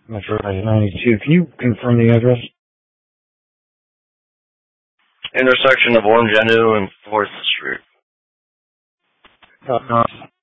Metro 92. Can you confirm the address? Intersection of Orange Avenue and 4th Street.